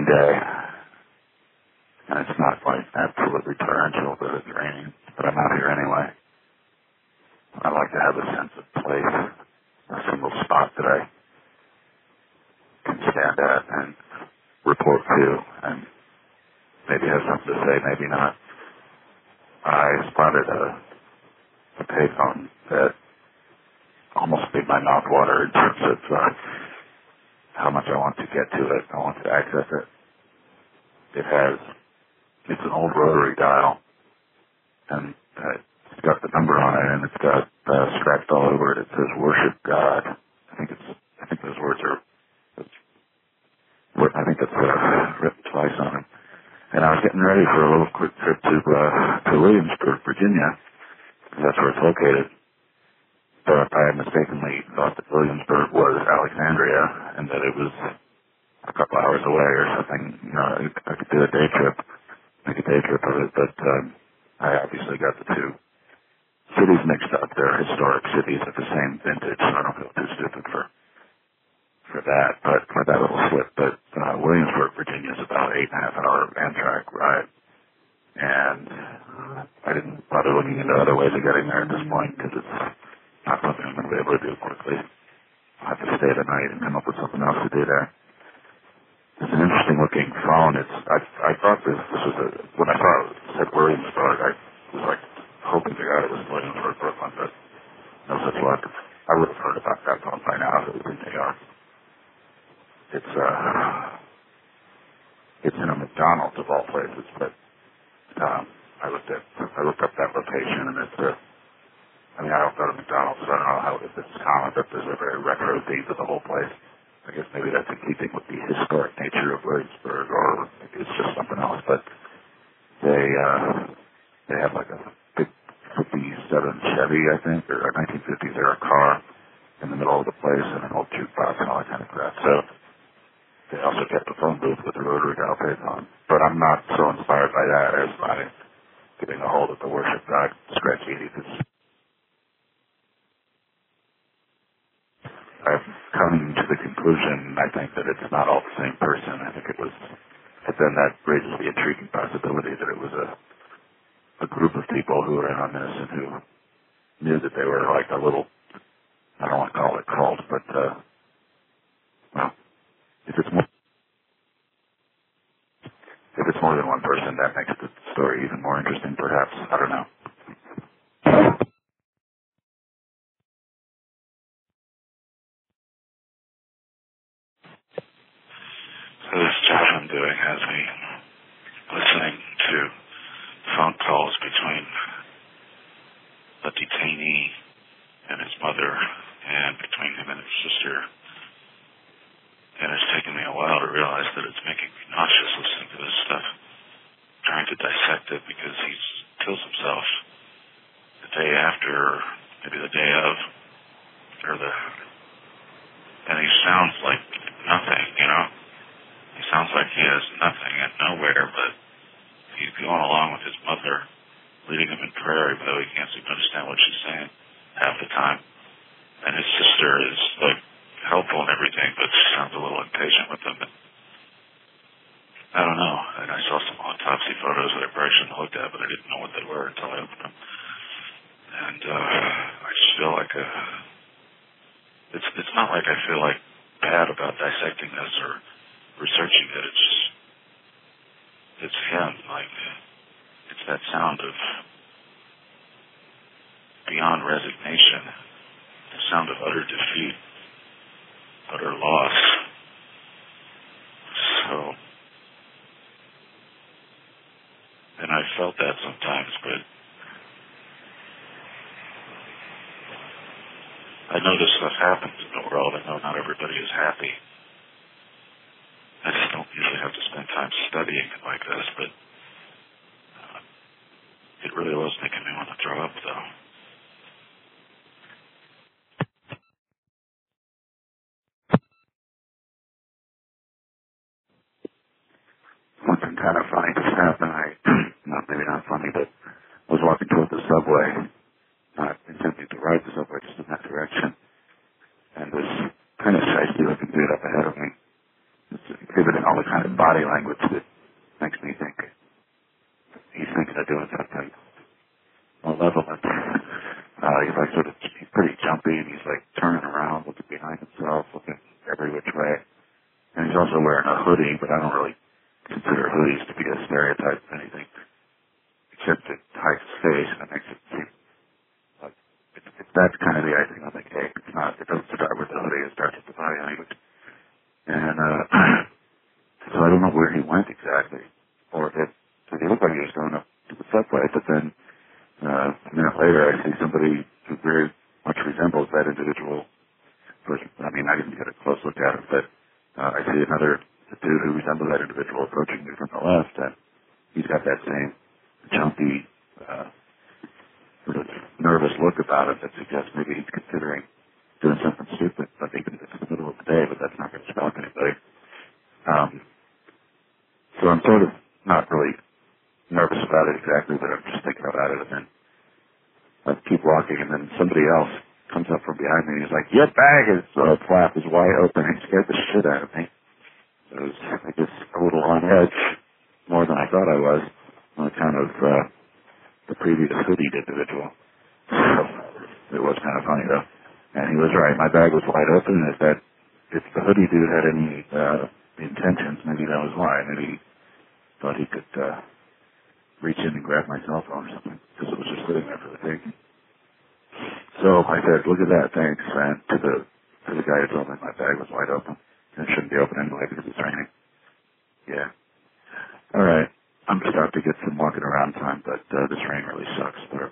raining day, and it's not like absolutely torrential, but it's raining. But I'm out here anyway. I like to have a sense of place, a single spot that I can stand at and report to, and maybe have something to say, maybe not. I spotted a payphone that almost made my mouth water in terms of how much I want to get to it. I want to access it. It's an old rotary dial, and it's got the number on it, and it's got scratched all over it. It says "Worship God." I think those words are. I think it's written twice on it. And I was getting ready for a little quick trip to Williamsburg, Virginia. That's where it's located. But I had mistakenly thought that Williamsburg was Alexandria, and that it was a couple hours away or something. You know, I could do a day trip, make a day trip of it, but I obviously got the two cities mixed up. They're historic cities of the same vintage, so I don't feel too stupid for that, but for that little slip. But Williamsburg, Virginia is about 8.5-hour Amtrak ride, and I didn't bother looking into other ways of getting there at this point because it's not something I'm going to be able to do quickly. I'll have to stay the night and come up with something else to do there. It's an interesting looking phone. I thought this was when I saw it said Williamsburg, I was like hoping to God it was Williamsburg, Brooklyn, but no such luck. I would have heard about that phone by now if it was in New York. It's in a McDonald's of all places, but I looked up that location, and I don't go to McDonald's, so I don't know if it's common, but there's a very retro theme to the whole place. I guess maybe that's in keeping with the historic nature of Williamsburg, or maybe it's just something else. But they have like a big 57 Chevy, I think, or a 1950s era car in the middle of the place, and an old jukebox and all that kind of crap. So they also kept the phone booth with the rotary dial payphone. But I'm not so inspired by that as by getting a hold of the Worship God spreadsheet, because I've come to the conclusion, I think, that it's not all the same person. I think but then that raises the intriguing possibility that it was a group of people who were in on this and who knew that they were like a little, I don't want to call it cult, but, well, if it's more than one person, that makes the story even more interesting, perhaps. I don't know. So this job I'm doing has me listening to phone calls between a detainee and his mother, and between him and his sister. And it's taken me a while to realize that it's making me nauseous listening to this stuff, trying to dissect it, because he kills himself the day after, maybe the day of, and he sounds like nothing, you know? He sounds like he has nothing and nowhere, but he's going along with his mother, leading him in prayer, even though he can't seem to understand what she's saying half the time. And his sister is, like, helpful and everything, but she sounds a little impatient with him. And I don't know. And I saw some autopsy photos that I probably shouldn't have looked at, but I didn't know what they were until I opened them. And I just feel like it's not like I feel like bad about dissecting this or researching it. It's him. Like, it's that sound of beyond resignation, the sound of utter defeat, utter loss. So, and I felt that sometimes, but I know this stuff happens in the world. I know not everybody is happy. I just don't usually have to spend time studying it like this, but it really was making me want to throw up, though. Something kind of funny just happened. Maybe not funny, but I was walking toward the subway, not intending to ride the subway, just in that direction. And this kind of shiesty looking dude up ahead of me, this exhibiting all the kind of body language that makes me think he's thinking of doing something malevolent. He's like he's pretty jumpy, and he's like turning around, looking behind himself, looking every which way. And he's also wearing a hoodie, but I don't really consider hoodies to be a stereotype of anything, except it hides his face and it makes it seem like that's kind of the icing on the cake. It's not, it doesn't start with the hoodie, it starts with the body language. And, so I don't know where he went exactly, or if, so he looked like he was going up to the subway, but then, a minute later I see somebody who very much resembles that individual person. I mean, I didn't get a close look at him, but, I see another dude who resembles that individual approaching me from the left, and he's got that same jumpy, sort of nervous look about it that suggests maybe he's considering doing something stupid, but even if it's in the middle of the day, but that's not going to stop anybody. So I'm sort of not really nervous about it exactly, but I'm just thinking about it, and then I keep walking, and then somebody else comes up from behind me, and he's like, "Your bag is flap is wide open." He scared the shit out of me. It was, I guess, a little on edge, more than I thought I was, on account of the previous hoodied individual. So it was kind of funny, though. And he was right. My bag was wide open, and if the hoodie dude had any intentions, maybe that was why. Maybe he thought he could reach in and grab my cell phone or something, because it was just sitting there for the taking. So I said, "Look at that, thanks," and to the guy who told me my bag was wide open. And it shouldn't be open anyway because it's raining. Yeah. All right. I'm just out to get some walking around time, but this rain really sucks.